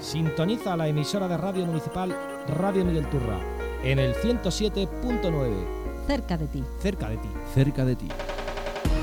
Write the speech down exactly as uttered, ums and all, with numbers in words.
Sintoniza la emisora de radio municipal Radio Miguel Turra en el ciento siete punto nueve. Cerca de ti. Cerca de ti. Cerca de ti.